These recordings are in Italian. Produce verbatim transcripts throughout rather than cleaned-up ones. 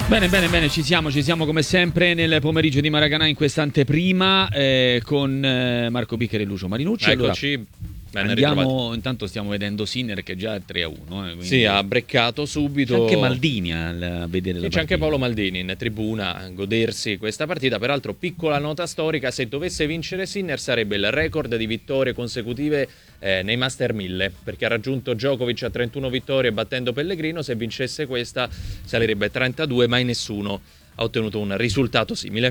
Bene, bene, bene, ci siamo, ci siamo come sempre nel pomeriggio di Maracanã in questa anteprima eh, con eh, Marco Piccheri e Lucio Marinucci. Eccoci. Allora, ben andiamo, ritrovati. Intanto stiamo vedendo Sinner che già è tre a uno. Eh, quindi... Sì, ha breccato subito. C'è anche Maldini a, a vedere sì, la c'è anche partita. Paolo Maldini in tribuna a godersi questa partita. Peraltro, piccola nota storica, se dovesse vincere Sinner sarebbe il record di vittorie consecutive eh, nei Master mille, perché ha raggiunto Djokovic a trentuno vittorie battendo Pellegrino. Se vincesse questa salirebbe a trentadue, mai nessuno ha ottenuto un risultato simile.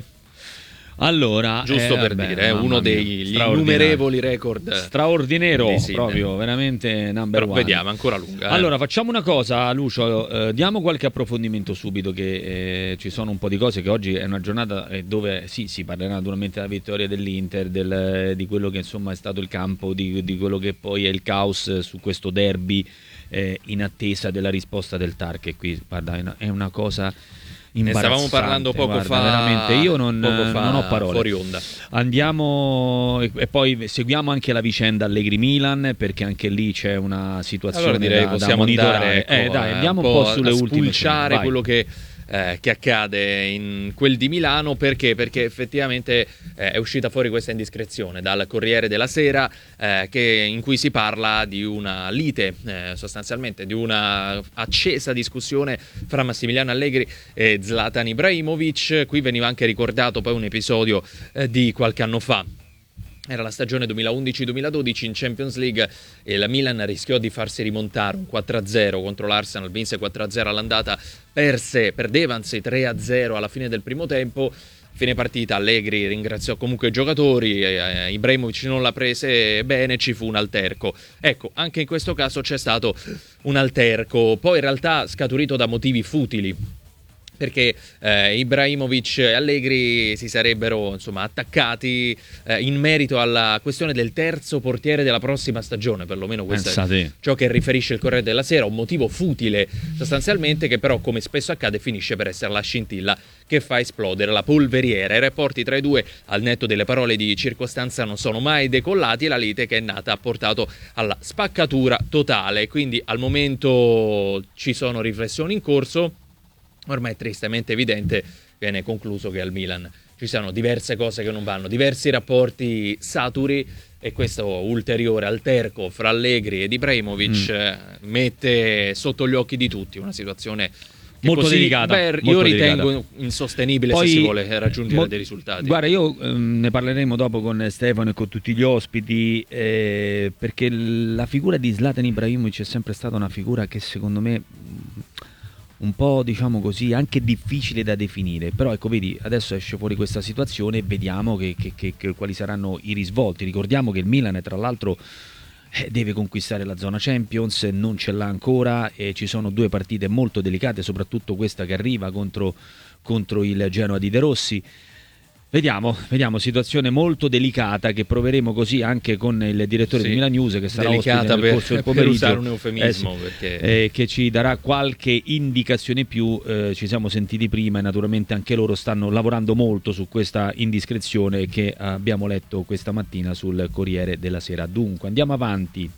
Allora, giusto eh, per vabbè, dire, uno degli innumerevoli record straordinario, proprio veramente number Però one. Vediamo, ancora lunga. Eh. Allora, facciamo una cosa, Lucio, eh, diamo qualche approfondimento subito, che eh, ci sono un po' di cose, che oggi è una giornata eh, dove sì, si parlerà naturalmente della vittoria dell'Inter, del, di quello che insomma è stato il campo, di, di quello che poi è il caos su questo derby eh, in attesa della risposta del T A R, che qui, guarda, è una, è una cosa... Ne stavamo parlando poco guarda, fa, veramente io non, poco fa, non ho parole. Fuori onda. Andiamo e, e poi seguiamo anche la vicenda Allegri-Milan, perché anche lì c'è una situazione allora direi da, possiamo da monitorare. andare, ecco, eh, dai, andiamo un un po' po' sulle a ultime spulciare scene. quello che Eh, che accade in quel di Milano. Perché? Perché effettivamente eh, è uscita fuori questa indiscrezione dal Corriere della Sera eh, che, in cui si parla di una lite, eh, sostanzialmente di una accesa discussione fra Massimiliano Allegri e Zlatan Ibrahimovic. Qui veniva anche ricordato poi un episodio eh, di qualche anno fa. Era la stagione duemilaundici duemiladodici in Champions League e la Milan rischiò di farsi rimontare un quattro a zero contro l'Arsenal, vinse quattro a zero all'andata, perse, perdeva anzi tre a zero alla fine del primo tempo. Fine partita Allegri ringraziò comunque i giocatori, eh, Ibrahimovic non l'ha prese bene, ci fu un alterco. Ecco, anche in questo caso c'è stato un alterco, poi in realtà scaturito da motivi futili, perché eh, Ibrahimovic e Allegri si sarebbero insomma attaccati eh, in merito alla questione del terzo portiere della prossima stagione, perlomeno questo Pensate. è ciò che riferisce il Corriere della Sera, un motivo futile sostanzialmente, che però, come spesso accade, finisce per essere la scintilla che fa esplodere la polveriera. I rapporti tra i due, al netto delle parole di circostanza, non sono mai decollati e la lite che è nata ha portato alla spaccatura totale. Quindi al momento ci sono riflessioni in corso. Ormai è tristemente evidente, viene concluso che al Milan ci sono diverse cose che non vanno, diversi rapporti saturi, e questo ulteriore alterco fra Allegri ed Ibrahimovic mm. mette sotto gli occhi di tutti una situazione che molto così, delicata. Beh, molto io ritengo delicata. insostenibile. Poi, se si vuole raggiungere mo- dei risultati. Guarda, io ehm, ne parleremo dopo con Stefano e con tutti gli ospiti, eh, perché la figura di Zlatan Ibrahimovic è sempre stata una figura che secondo me un po', diciamo così, anche difficile da definire. Però ecco, vedi, adesso esce fuori questa situazione e vediamo che, che, che, che quali saranno i risvolti. Ricordiamo che il Milan, tra l'altro, eh, deve conquistare la zona Champions, non ce l'ha ancora, e ci sono due partite molto delicate, soprattutto questa che arriva contro, contro il Genoa di De Rossi. Vediamo, vediamo, situazione molto delicata che proveremo così anche con il direttore sì, di Milan News, che sarà delicata ospite nel per, corso del per pomeriggio, usare un eufemismo, eh sì, perché... eh, che ci darà qualche indicazione più. Eh, ci siamo sentiti prima e naturalmente anche loro stanno lavorando molto su questa indiscrezione che abbiamo letto questa mattina sul Corriere della Sera. Dunque andiamo avanti.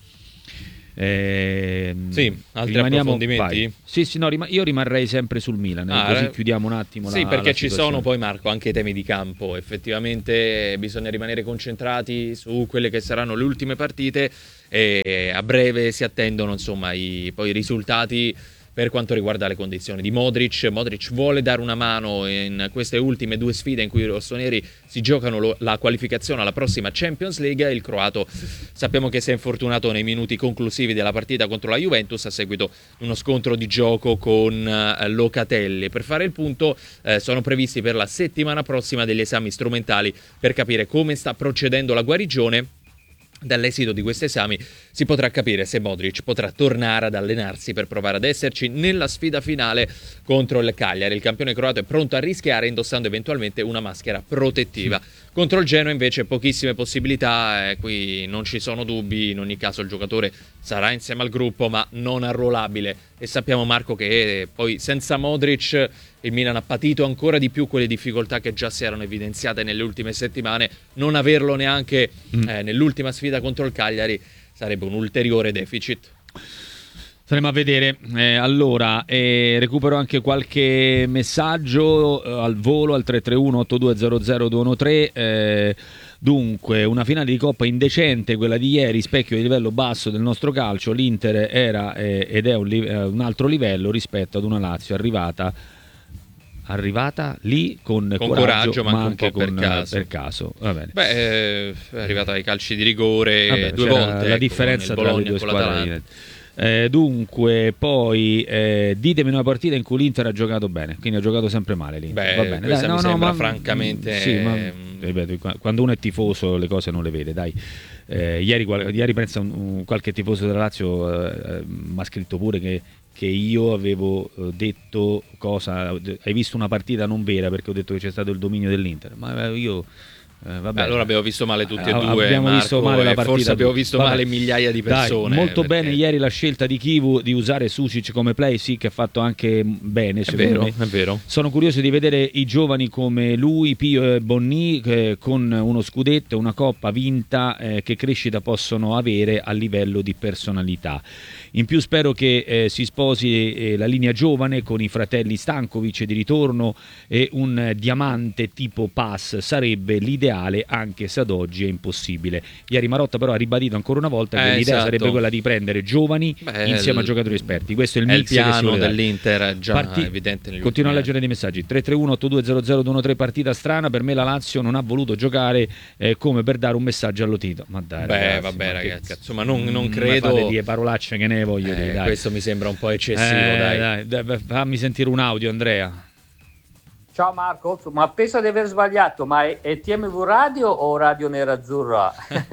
Eh, sì, altri rimaniamo, approfondimenti? Vai. Sì, sì, no, rim- io rimarrei sempre sul Milan, ah, così eh, chiudiamo un attimo sì, la, perché la ci sono poi, Marco, anche i temi di campo. Effettivamente bisogna rimanere concentrati su quelle che saranno le ultime partite, e a breve si attendono insomma i, poi i risultati per quanto riguarda le condizioni di Modric. Modric vuole dare una mano in queste ultime due sfide in cui i rossoneri si giocano lo, la qualificazione alla prossima Champions League. Il croato sappiamo che si è infortunato nei minuti conclusivi della partita contro la Juventus a seguito di uno scontro di gioco con uh, Locatelli. Per fare il punto eh, sono previsti per la settimana prossima degli esami strumentali per capire come sta procedendo la guarigione. Dall'esito di questi esami si potrà capire se Modric potrà tornare ad allenarsi per provare ad esserci nella sfida finale contro il Cagliari. Il campione croato è pronto a rischiare indossando eventualmente una maschera protettiva. Contro il Genoa invece pochissime possibilità, eh, qui non ci sono dubbi. In ogni caso il giocatore sarà insieme al gruppo ma non arruolabile, e sappiamo, Marco, che eh, poi senza Modric il Milan ha patito ancora di più quelle difficoltà che già si erano evidenziate nelle ultime settimane. Non averlo neanche mm. eh, nell'ultima sfida contro il Cagliari sarebbe un ulteriore deficit. Staremo a vedere. Eh, allora, eh, recupero anche qualche messaggio eh, al volo al tre tre uno otto due zero zero due uno tre. Eh, dunque, una finale di Coppa indecente, quella di ieri, specchio di livello basso del nostro calcio. L'Inter era eh, ed è un, li- eh, un altro livello rispetto ad una Lazio arrivata arrivata lì con, con coraggio, coraggio, ma, ma anche anche un po' con, per caso. per caso. Va bene. Beh, eh, è arrivata ai calci di rigore Vabbè, due c'era volte. la ecco, differenza con il tra le Bologna due e con squadre. l'Atalanta. Eh, dunque, poi eh, ditemi una partita in cui l'Inter ha giocato bene, quindi ha giocato sempre male l'Inter. Beh, Va bene, questa dai, mi no, sembra no, ma, francamente... sì, ma, ripeto, quando uno è tifoso le cose non le vede, dai. Eh, ieri, ieri pensa un, un, qualche tifoso della Lazio eh, mi ha scritto pure che, che io avevo eh, detto cosa, hai visto una partita non vera perché ho detto che c'è stato il dominio dell'Inter, ma eh, io... Eh, vabbè. Allora abbiamo visto male tutti e A- due, abbiamo Marco, visto male la e partita, forse abbiamo tutti. visto Vabbè. male migliaia di persone. Dai, molto perché... bene ieri la scelta di Kivu di usare Sušić come play, sì, che ha fatto anche bene, È secondo vero, me. è vero. Sono curioso di vedere i giovani come lui, Pio e Bonni, eh, con uno scudetto e una coppa vinta, eh, che crescita possono avere a livello di personalità. In più spero che eh, si sposi eh, la linea giovane con i fratelli Stankovic di ritorno e un eh, diamante tipo Pass sarebbe l'ideale, anche se ad oggi è impossibile. Ieri Marotta però ha ribadito ancora una volta che Eh, l'idea esatto. sarebbe quella di prendere giovani Beh, insieme il- a giocatori esperti. Questo è il È il mix che si piano vuole dare. dell'Inter già Parti- evidente negli Continuo a ultimi leggere dei messaggi. tre tre uno otto due zero zero due uno tre, partita strana. Per me la Lazio non ha voluto giocare eh, come per dare un messaggio all'Otito. Ma dai, Beh, ragazzi, vabbè, ma che ragazzi, cazzo. insomma, non, non Mm, credo... ma fate dire parolacce che ne voglio Eh, dire, dai. questo mi sembra un po' eccessivo, Eh, dai. dai, dai, fammi sentire un audio, Andrea. Ciao Marco, ma penso di aver sbagliato, ma è, è T M V Radio o Radio Nerazzurra?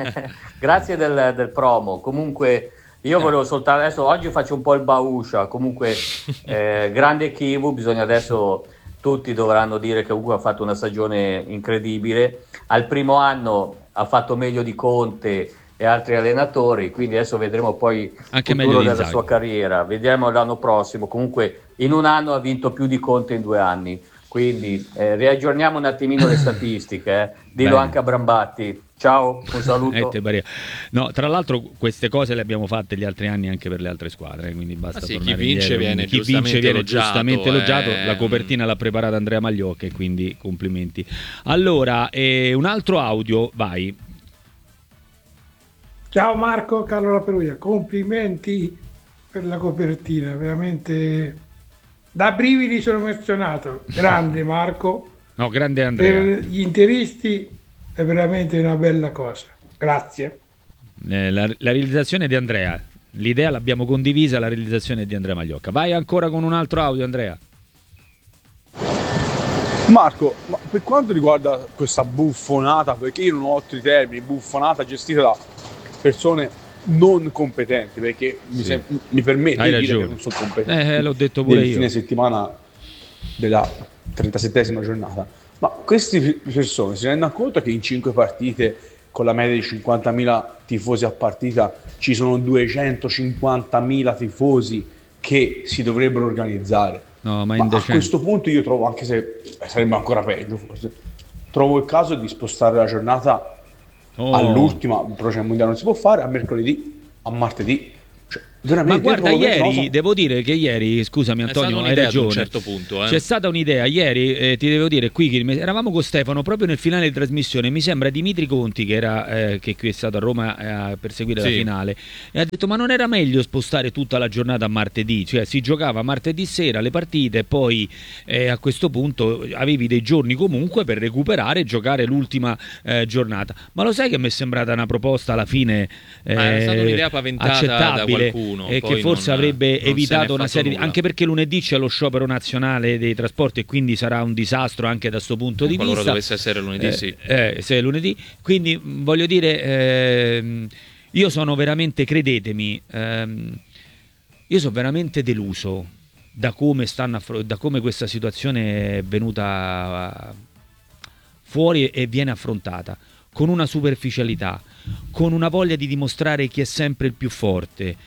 Grazie del, del promo. Comunque io volevo soltanto, adesso oggi faccio un po' il bauscia, comunque eh, grande Kivu, bisogna adesso, tutti dovranno dire che comunque ha fatto una stagione incredibile. Al primo anno ha fatto meglio di Conte e altri allenatori, quindi adesso vedremo poi Anche il meglio futuro di della Inzaghi. sua carriera. Vediamo l'anno prossimo. Comunque in un anno ha vinto più di Conte in due anni. Quindi eh, riaggiorniamo un attimino le statistiche, eh. Dillo Bene. anche a Brambatti. Ciao, un saluto. Eh, te pare- no, tra l'altro queste cose le abbiamo fatte gli altri anni anche per le altre squadre, quindi basta Ah sì, tornare chi vince indietro. viene Chi giustamente vince viene elogiato, giustamente elogiato. eh. La copertina l'ha preparata Andrea Magliocca e quindi complimenti. Allora, eh, un altro audio, vai. Ciao Marco, Carlo La Perugia, complimenti per la copertina, veramente da brividi sono emozionato. Grande Marco, No, grande Andrea. per gli interisti è veramente una bella cosa. Grazie. Eh, la, la realizzazione di Andrea, l'idea l'abbiamo condivisa, la realizzazione è di Andrea Magliocca. Vai ancora con un altro audio, Andrea. Marco, ma per quanto riguarda questa buffonata, perché io non ho altri termini, buffonata gestita da persone non competenti, perché mi, Sì. sem- mi permette Hai di dire ragione. che non sono competenti. Eh, l'ho detto pure nel io. fine settimana della trentasettesima giornata. Ma queste persone si rendono conto che in cinque partite con la media di cinquantamila tifosi a partita ci sono duecentocinquantamila tifosi che si dovrebbero organizzare? No, ma Ma a indecente. questo punto io trovo, anche se eh, sarebbe ancora peggio forse, trovo il caso di spostare la giornata Oh. all'ultima, però c'è il mondiale non si può fare, a mercoledì, a martedì. Cioè, Ma veramente guarda, trovo questa ieri cosa- devo dire che ieri, scusami È Antonio, stata hai un'idea ad un ragione. certo punto, eh. C'è stata un'idea ieri, eh, ti devo dire, qui che eravamo con Stefano proprio nel finale di trasmissione. Mi sembra Dimitri Conti, che era eh, che qui è stato a Roma eh, per seguire la Sì. finale, e ha detto: ma non era meglio spostare tutta la giornata a martedì? Cioè si giocava martedì sera le partite, e poi eh, a questo punto avevi dei giorni comunque per recuperare e giocare l'ultima eh, giornata. Ma lo sai che mi è sembrata una proposta alla fine eh, Ma era stata un'idea paventata accettabile, da qualcuno, e poi che forse non- avrebbe non se ne è evitato una fatto serie di... nulla. anche perché lunedì c'è lo sciopero nazionale dei trasporti e quindi sarà un disastro anche da questo punto di Qualora vista. dovesse essere lunedì, Eh, sì. eh, se è lunedì, quindi mh, voglio dire, ehm, io sono veramente, credetemi, ehm, io sono veramente deluso da come stanno affro- da come questa situazione è venuta fuori e viene affrontata. con una superficialità, con una voglia di dimostrare chi è sempre il più forte,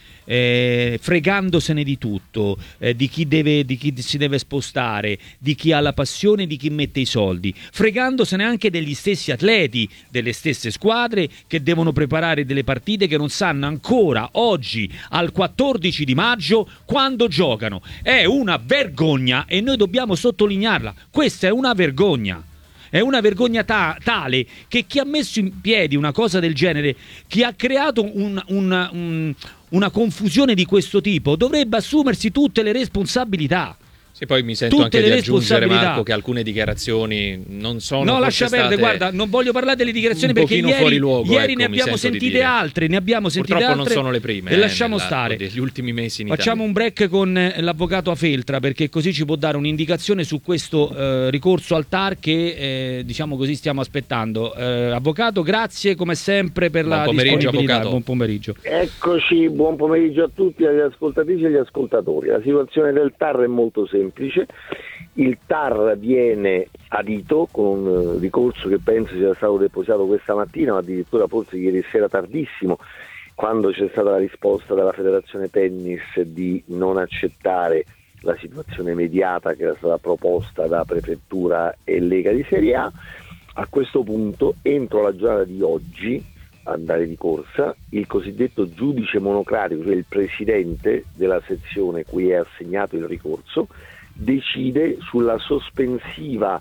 eh, fregandosene di tutto, eh, di chi deve, di chi si deve spostare, di chi ha la passione, di chi mette i soldi, fregandosene anche degli stessi atleti, delle stesse squadre che devono preparare delle partite che non sanno ancora oggi al quattordici di maggio quando giocano. È una vergogna e noi dobbiamo sottolinearla. Questa è una vergogna. È una vergogna ta- tale che chi ha messo in piedi una cosa del genere, chi ha creato un, un, un, una confusione di questo tipo, dovrebbe assumersi tutte le responsabilità. Sì, poi mi sento Tutte anche le di aggiungere, responsabilità. Marco, che alcune dichiarazioni non sono No, forse lascia perdere, state guarda, non voglio parlare delle dichiarazioni un perché pochino ieri, fuori luogo, ieri ecco, ne mi abbiamo sento di sentite dire. altre, ne abbiamo sentite Purtroppo altre non sono le prime, e eh, lasciamo nell'arco stare. degli ultimi mesi in Facciamo Italia. un break con eh, l'avvocato Afeltra, perché così ci può dare un'indicazione su questo eh, ricorso al T A R che eh, diciamo così stiamo aspettando. Eh, avvocato, grazie come sempre per Buon la pomeriggio, disponibilità. avvocato. Buon pomeriggio. Eccoci, buon pomeriggio a tutti, agli ascoltatrici e agli ascoltatori. La situazione del T A R è molto semplice. Il T A R viene adito con un ricorso che penso sia stato depositato questa mattina, ma addirittura forse ieri sera tardissimo, quando c'è stata la risposta dalla Federazione Tennis di non accettare la situazione mediata che era stata proposta da Prefettura e Lega di Serie A. A questo punto, entro la giornata di oggi, andare di corsa, il cosiddetto giudice monocratico, cioè il presidente della sezione cui è assegnato il ricorso, decide sulla sospensiva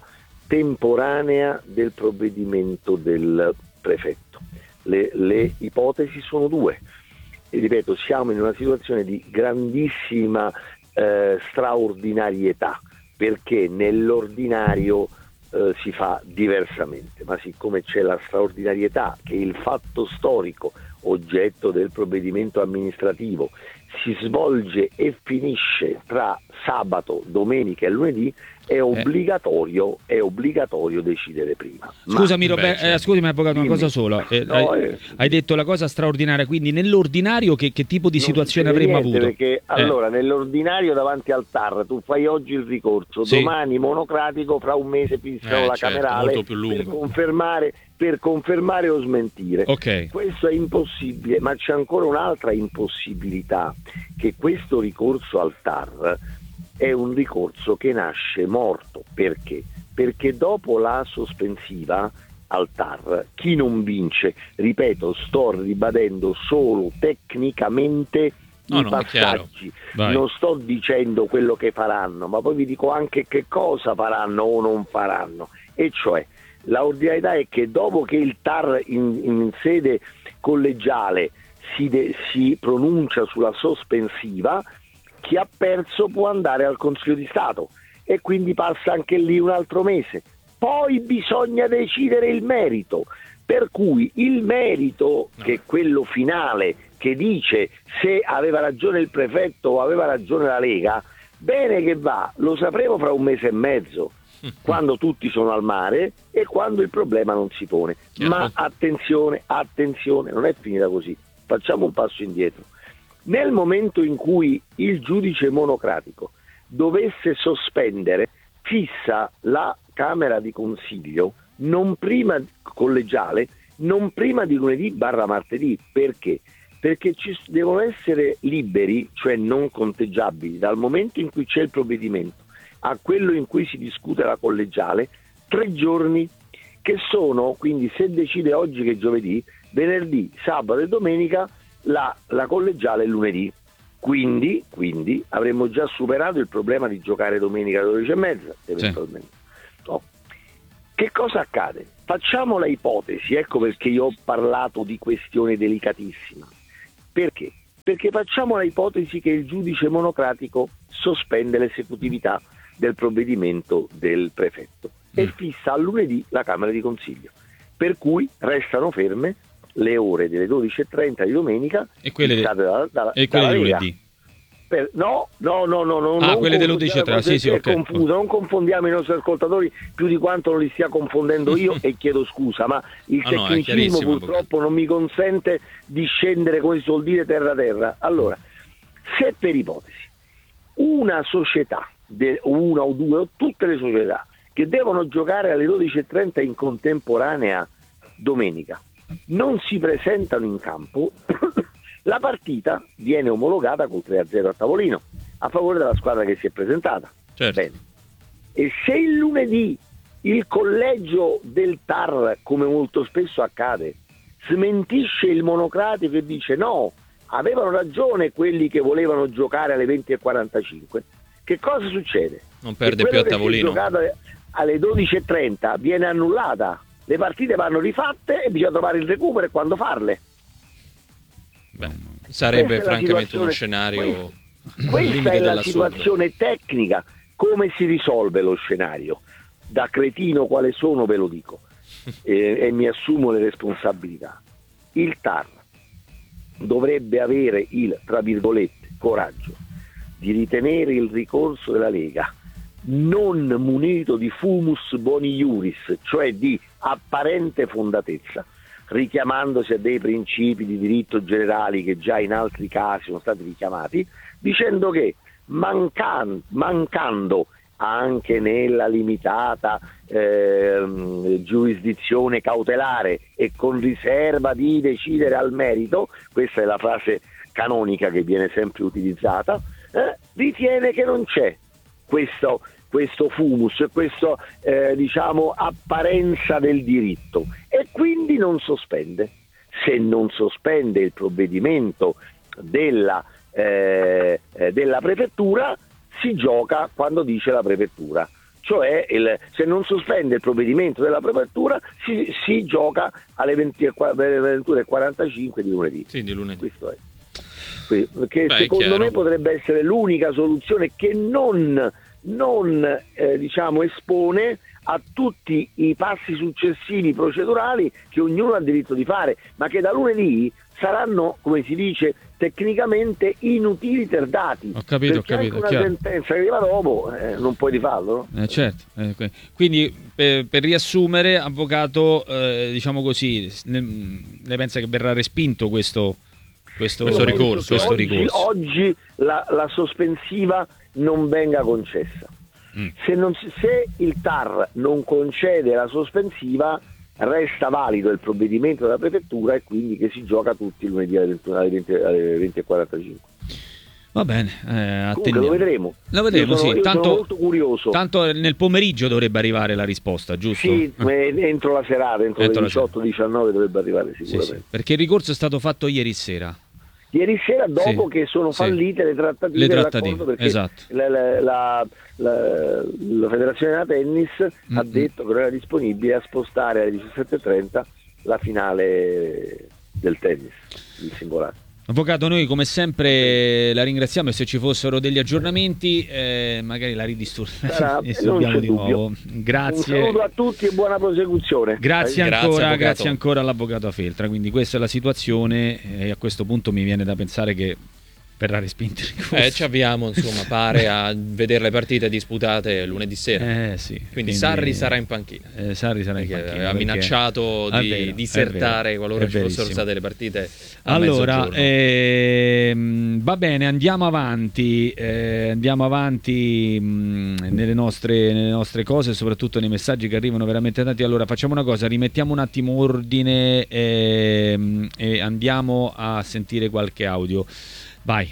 temporanea del provvedimento del prefetto. Le, le ipotesi sono due. E ripeto, siamo in una situazione di grandissima eh, straordinarietà, perché nell'ordinario eh, si fa diversamente, ma siccome c'è la straordinarietà che il fatto storico oggetto del provvedimento amministrativo si svolge e finisce tra sabato, domenica e lunedì, è obbligatorio, è obbligatorio decidere prima. Scusami, Ma, Roberto, beh, eh, scusami, avvocato, una Dimmi. cosa sola. Eh, No, hai, eh, hai detto la cosa straordinaria, quindi nell'ordinario che, che tipo di non situazione succede avremmo niente, avuto? Perché Eh. allora nell'ordinario davanti al T A R tu fai oggi il ricorso, Sì. domani monocratico, fra un mese fissano Eh, la certo, camerale molto più lungo. per confermare, per confermare o smentire. Ok. Questo è impossibile, ma c'è ancora un'altra impossibilità, che questo ricorso al T A R è un ricorso che nasce morto. Perché? Perché dopo la sospensiva al T A R, chi non vince, ripeto, sto ribadendo solo tecnicamente No, i no, è chiaro. passaggi, Vai. non sto dicendo quello che faranno, ma poi vi dico anche che cosa faranno o non faranno, e cioè la ordinarietà è che dopo che il T A R in, in sede collegiale si, de, si pronuncia sulla sospensiva, chi ha perso può andare al Consiglio di Stato e quindi passa anche lì un altro mese. Poi bisogna decidere il merito, per cui il merito, No. che è quello finale, che dice se aveva ragione il prefetto o aveva ragione la Lega, bene che va, lo sapremo fra un mese e mezzo, quando tutti sono al mare e quando il problema non si pone. Chiaro. Ma attenzione, attenzione, non è finita così, facciamo un passo indietro. Nel momento in cui il giudice monocratico dovesse sospendere, fissa la Camera di Consiglio non prima collegiale, non prima di lunedì barra martedì. Perché? Perché ci devono essere liberi, cioè non conteggiabili, dal momento in cui c'è il provvedimento a quello in cui si discute la collegiale, tre giorni, che sono, quindi se decide oggi che è giovedì, venerdì, sabato e domenica, la, la collegiale è lunedì. Quindi, quindi avremmo già superato il problema di giocare domenica alle dodici e mezza, eventualmente. No. Che cosa accade? Facciamo la ipotesi, ecco perché io ho parlato di questione delicatissima. Perché? Perché facciamo la ipotesi che il giudice monocratico sospende l'esecutività del provvedimento del prefetto e Mm. fissa a lunedì la Camera di Consiglio, per cui restano ferme le ore delle dodici e trenta di domenica E quelle, de- fissate dalla, dalla, e quelle dalla di Lega. lunedì. Per, no, no, no, no, no, Ah, non quelle delle dodici e confondiamo, trenta, sì, sì, è ok. confuso, non confondiamo i nostri ascoltatori più di quanto non li stia confondendo io e chiedo scusa, ma il Ah, no, è tecnicismo chiarissimo, purtroppo non mi consente di scendere, come si suol dire, terra terra. Allora, se per ipotesi una società, de, una o due o tutte le società che devono giocare alle dodici e trenta in contemporanea domenica non si presentano in campo, la partita viene omologata col tre a zero a tavolino a favore della squadra che si è presentata. Certo. Bene. E se il lunedì il collegio del T A R, come molto spesso accade, smentisce il monocratico e dice no, avevano ragione quelli che volevano giocare alle venti e quarantacinque, che cosa succede? Non perde Che più a quello che si è tavolino. giocato alle dodici e trenta viene annullata, le partite vanno rifatte e bisogna trovare il recupero e quando farle. Beh, sarebbe Questa è la francamente uno situazione- scenario al Questa limite è la dell'assurdo. situazione tecnica. Come si risolve lo scenario? Da cretino quale sono ve lo dico e, e mi assumo le responsabilità. Il T A R dovrebbe avere il, tra virgolette, coraggio di ritenere il ricorso della Lega non munito di fumus boni iuris, cioè di apparente fondatezza, richiamandosi a dei principi di diritto generali che già in altri casi sono stati richiamati, dicendo che mancan- mancando anche nella limitata eh, giurisdizione cautelare e con riserva di decidere al merito, questa è la frase canonica che viene sempre utilizzata, eh, ritiene che non c'è questo, questo fumus, questo eh, diciamo apparenza del diritto e quindi non sospende. Se non sospende il provvedimento della, eh, eh, della prefettura, si gioca quando dice la prefettura, cioè il, se non sospende il provvedimento della prefettura si, si gioca alle ventuno e quarantacinque di lunedì. Sì, di lunedì. Questo è. Che Beh, secondo chiaro. me potrebbe essere l'unica soluzione che non, non eh, diciamo espone a tutti i passi successivi procedurali che ognuno ha diritto di fare, ma che da lunedì saranno, come si dice tecnicamente, inutiliterdati. Ho capito, ho perché capito, anche chiaro. una sentenza che arriva dopo eh, non puoi rifarlo, no? Eh, certo, eh, que- quindi per, per riassumere, avvocato, eh, diciamo così, ne- lei pensa che verrà respinto questo, questo, Questo Io penso ricorso, che questo oggi, ricorso. oggi la, la sospensiva non venga concessa. Mm. Se, non si- se il T A R non concede la sospensiva, resta valido il provvedimento della prefettura e quindi che si gioca tutti il lunedì alle venti, alle venti, alle venti e quarantacinque. Va bene, eh, Comunque attendiamo. lo vedremo. Lo vedremo, Io sono, sì. io Tanto, sono molto curioso. tanto nel pomeriggio dovrebbe arrivare la risposta, giusto? Sì, Eh, eh, entro la serata, entro, Entro le la diciotto diciannove dovrebbe arrivare sì, sicuramente. sì, perché il ricorso è stato fatto ieri sera. Ieri sera, dopo Sì, che sono sì. fallite le trattative, Le dell'accordo, trattative, perché esatto. la, la- la- la- la Federazione della Tennis ha Mm-mm. detto che non era disponibile a spostare alle diciassette e trenta la finale del tennis, il singolare. Avvocato, noi come sempre la ringraziamo e se ci fossero degli aggiornamenti eh, magari la ridisturbiamo Sarà- disturbiamo non c'è di dubbio. nuovo. Un Grazie. saluto a tutti e buona prosecuzione. Grazie Grazie, ancora, avvocato. grazie ancora all'avvocato Feltra. Quindi questa è la situazione e a questo punto mi viene da pensare che verrà respinto il ricorso. Eh, ci avviamo, insomma, pare a vedere le partite disputate lunedì sera. Eh, sì. Quindi, Sarri sarà in panchina. eh, Sarri sarà in Perché panchina, aveva perché- minacciato È di vero, è disertare vero, qualora è ci fossero verissimo. state le partite a Allora, mezzogiorno. ehm, va bene, andiamo avanti, eh, andiamo avanti mh, nelle, nostre, nelle nostre cose, soprattutto nei messaggi che arrivano veramente tanti. Allora, facciamo una cosa, rimettiamo un attimo ordine ehm, e andiamo a sentire qualche audio. Vai.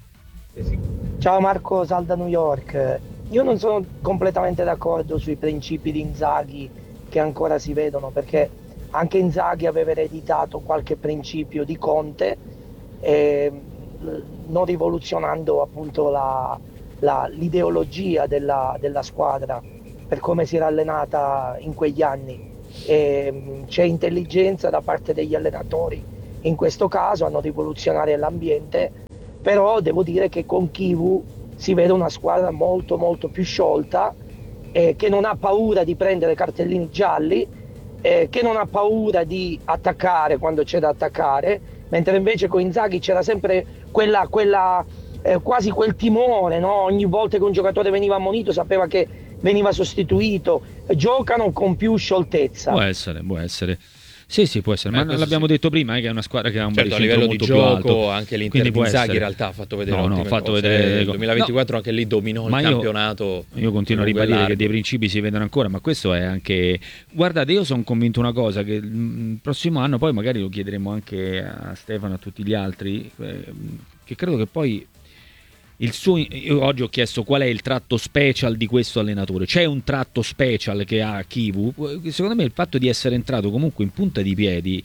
Ciao Marco, Sal da New York. Io non sono completamente d'accordo sui principi di Inzaghi che ancora si vedono, perché anche Inzaghi aveva ereditato qualche principio di Conte, eh, non rivoluzionando appunto la- la- l'ideologia della, della squadra per come si era allenata in quegli anni. E, c'è intelligenza da parte degli allenatori in questo caso a non rivoluzionare l'ambiente, però devo dire che con Kivu si vede una squadra molto molto più sciolta, eh, che non ha paura di prendere cartellini gialli, eh, che non ha paura di attaccare quando c'è da attaccare, mentre invece con Inzaghi c'era sempre quella, quella eh, quasi quel timore, no? Ogni volta che un giocatore veniva ammonito sapeva che veniva sostituito. Giocano con più scioltezza. Può essere, può essere. Sì, sì, può essere, Eh, ma questo l'abbiamo sì. detto prima, eh, che è una squadra che ha un Certo, a baricentro livello di molto più gioco alto. anche l'Inter Quindi di può Inzaghi essere. in realtà ha fatto vedere No, no, ottime ha fatto cose. vedere- Il duemilaventiquattro anche lì dominò Ma il io- campionato. Io continuo a lungo e ribadire che largo. dei principi si vedono ancora, ma questo è anche... Guardate, io sono convinto una cosa, che il prossimo anno, poi magari lo chiederemo anche a Stefano e a tutti gli altri, eh, che credo che poi il suo... Io oggi ho chiesto qual è il tratto special di questo allenatore. C'è un tratto special che ha Chivu? Secondo me il fatto di essere entrato comunque in punta di piedi,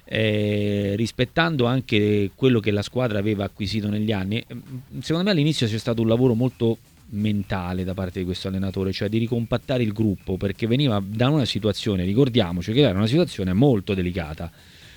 eh, rispettando anche quello che la squadra aveva acquisito negli anni, secondo me all'inizio c'è stato un lavoro molto mentale da parte di questo allenatore, cioè di ricompattare il gruppo, perché veniva da una situazione, ricordiamoci che era una situazione molto delicata,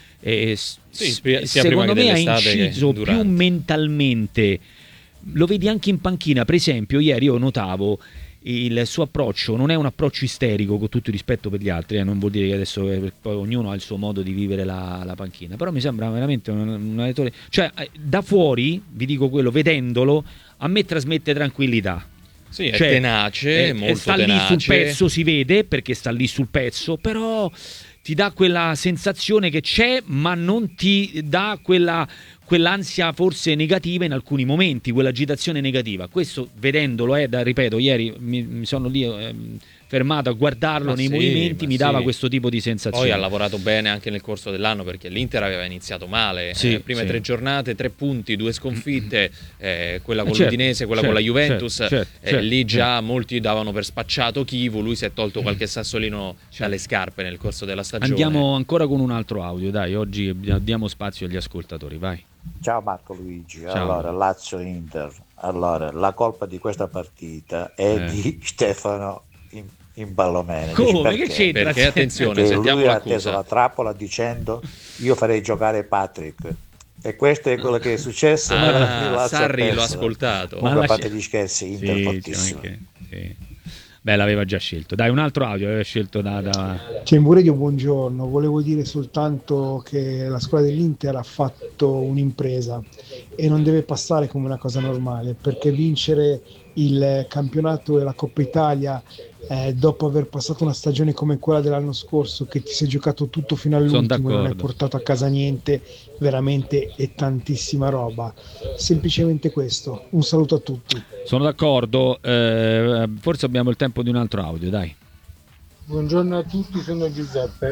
e s- Sì, sia secondo prima me che ha dell'estate che inciso più durante. mentalmente. Lo vedi anche in panchina, per esempio ieri io notavo il suo approccio, non è un approccio isterico, con tutto il rispetto per gli altri, eh, non vuol dire che adesso eh, poi ognuno ha il suo modo di vivere la, la panchina, però mi sembra veramente un, un allenatore, cioè eh, da fuori, vi dico quello, vedendolo, a me trasmette tranquillità. Sì, è Cioè, tenace, eh, molto sta tenace. lì sul pezzo, si vede perché sta lì sul pezzo, però ti dà quella sensazione che c'è, ma non ti dà quella, quell'ansia forse negativa in alcuni momenti, quell'agitazione negativa. Questo vedendolo, eh, da, ripeto, ieri mi, mi sono lì ehm, fermato a guardarlo Ma nei sì, movimenti, ma mi dava sì. questo tipo di sensazione. Poi ha lavorato bene anche nel corso dell'anno, perché l'Inter aveva iniziato male. Sì, eh, prime sì. tre giornate, tre punti, due sconfitte, eh, quella con Eh, certo, l'Udinese, quella certo, con la Juventus. certo, certo, eh, certo, lì già certo. molti davano per spacciato Chivu, lui si è tolto qualche sassolino dalle scarpe nel corso della stagione. Andiamo ancora con un altro audio, dai, oggi diamo spazio agli ascoltatori, vai. Ciao Marco Luigi, Ciao. allora Lazio-Inter, allora la colpa di questa partita è Eh. di Stefano in, in Ballomene. Come? Dici Che c'entra? Perché attenzione, Perché sentiamo lui ha atteso l'accusa. la trappola dicendo io farei giocare Patrick, e questo è quello che è successo. Ah, alla fine Lazio ha Sarri l'ho perso. ascoltato. Comunque, Ma a la- parte gli scherzi, Inter Sì, fortissimo. c'è anche- sì. Beh, l'aveva già scelto. Dai, un altro audio, aveva scelto da... da... Cemburedio, buongiorno. Volevo dire soltanto che la squadra dell'Inter ha fatto un'impresa e non deve passare come una cosa normale, perché vincere il campionato e la Coppa Italia eh, dopo aver passato una stagione come quella dell'anno scorso, che ti sei giocato tutto fino Sono all'ultimo e non hai d'accordo. portato a casa niente, veramente è tantissima roba. Semplicemente questo. Un saluto a tutti. Sono d'accordo, eh, forse abbiamo il tempo di un altro audio, dai. Buongiorno a tutti, sono Giuseppe.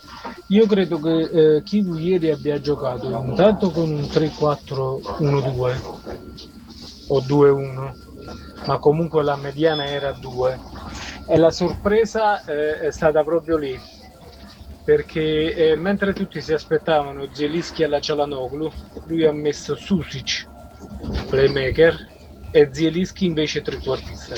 Io credo che eh, Chivu ieri abbia giocato intanto con un tre quattro uno due o due uno, ma comunque la mediana era due, e la sorpresa eh, è stata proprio lì, perché eh, mentre tutti si aspettavano Zielinski alla Çalhanoğlu, lui ha messo Susic playmaker e Zielinski invece trequartista.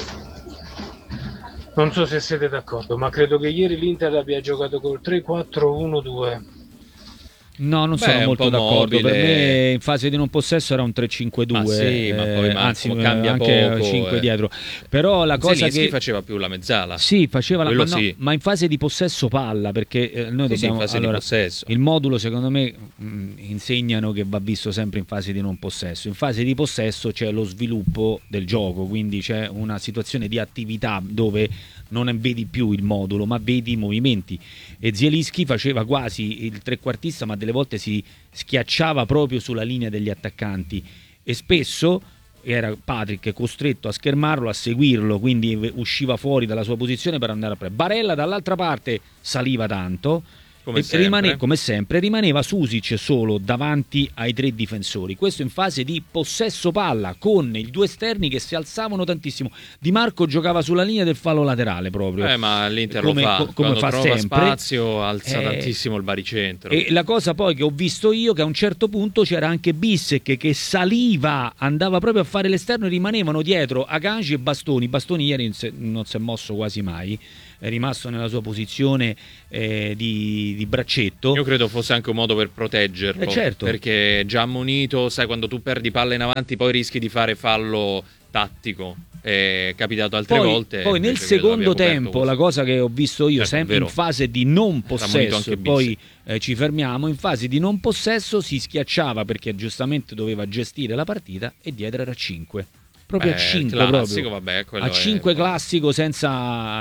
Non so se siete d'accordo, ma credo che ieri l'Inter abbia giocato col tre quattro uno due. No, non Beh, sono è un molto po' d'accordo. mobile. Per me in fase di non possesso era un tre cinque due, Ma sì, ma poi Marco, anzi cambia anche poco, cinque eh. dietro. Però la cosa Zielinski che faceva più la mezzala. sì, faceva la ma, Quello no, sì. ma in fase di possesso palla, perché eh, noi Sì, sì, dobbiamo in fase allora, di possesso. il modulo secondo me mh, insegnano che va visto sempre in fase di non possesso. In fase di possesso c'è lo sviluppo del gioco, quindi c'è una situazione di attività dove non vedi più il modulo, ma vedi i movimenti. E Zielinski faceva quasi il trequartista, ma delle volte si schiacciava proprio sulla linea degli attaccanti, e spesso era Patrick costretto a schermarlo, a seguirlo, quindi usciva fuori dalla sua posizione per andare a prendere. Barella dall'altra parte saliva tanto, Come e sempre. rimane- come sempre rimaneva Susic solo davanti ai tre difensori. Questo in fase di possesso palla, con i due esterni che si alzavano tantissimo. Di Marco giocava sulla linea del fallo laterale proprio. Eh, ma l'Inter come, lo fa. co- come Quando fa trova sempre. spazio alza Eh, tantissimo il baricentro. E la cosa poi che ho visto io, che a un certo punto c'era anche Bissek che saliva, andava proprio a fare l'esterno, e rimanevano dietro Akanji e Bastoni. Bastoni ieri non si è- non si è mosso quasi mai, è rimasto nella sua posizione eh, di, di braccetto. Io credo fosse anche un modo per proteggerlo, Eh, certo. perché già ammonito, sai, quando tu perdi palla in avanti poi rischi di fare fallo tattico. È capitato altre Poi, volte. poi nel invece credo secondo abbia coperto tempo così. la cosa che ho visto io, Certo, sempre vero. in fase di non Ammonito possesso, anche e poi Bissek. eh, ci fermiamo, in fase di non possesso si schiacciava perché giustamente doveva gestire la partita, e dietro era a cinque, proprio Beh, a cinque, classico, proprio vabbè, quello a è- cinque classico, senza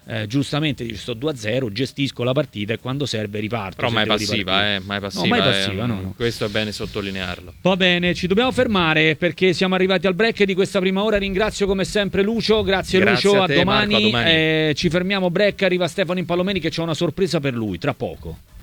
eh, giustamente dice sto due a zero, gestisco la partita e quando serve riparto. Però mai passiva, eh, mai passiva, no, mai passiva eh, no, no. Questo è bene sottolinearlo. Va bene, ci dobbiamo fermare perché siamo arrivati al break di questa prima ora. Ringrazio come sempre Lucio, grazie, grazie Lucio, a te, a domani, Marco, a domani. Eh, ci fermiamo, break, arriva Stefano Impallomeni che c'è una sorpresa per lui tra poco.